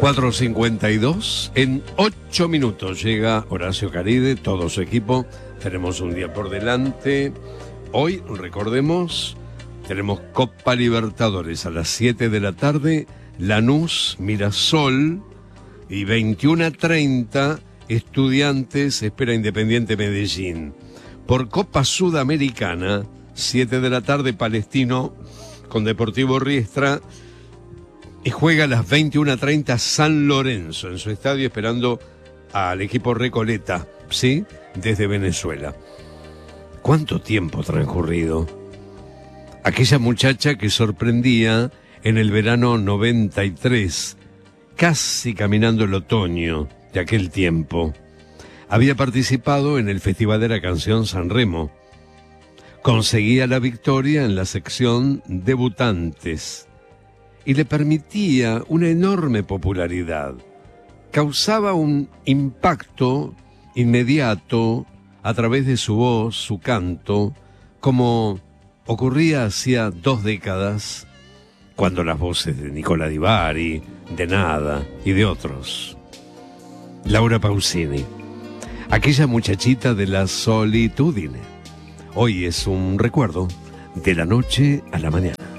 4:52, en 8 minutos llega Horacio Caride, todo su equipo. Tenemos un día por delante. Hoy, recordemos, tenemos Copa Libertadores a las 7 de la tarde, Lanús, Mirasol, y 21:30, Estudiantes espera Independiente Medellín. Por Copa Sudamericana, 7 de la tarde, Palestino con Deportivo Riestra, y juega a las 21:30 San Lorenzo en su estadio esperando al equipo Recoleta, ¿sí? Desde Venezuela. ¿Cuánto tiempo transcurrido? Aquella muchacha que sorprendía en el verano 93, casi caminando el otoño de aquel tiempo. Había participado en el Festival de la Canción San Remo. Conseguía la victoria en la sección Debutantes y le permitía una enorme popularidad. Causaba un impacto inmediato a través de su voz, su canto, como ocurría hacía 2 décadas, cuando las voces de Nicola Di Bari, de Nada y de otros. Laura Pausini, aquella muchachita de la solitudine. Hoy es un recuerdo de la noche a la mañana.